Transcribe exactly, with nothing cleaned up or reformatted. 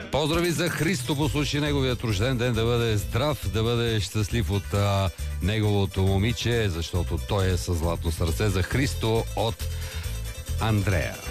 Поздрави за Христо по случай неговият рожден ден, да бъде здрав, да бъде щастлив от а, неговото момиче, защото той е със златно сърце. За Христо от Андрея.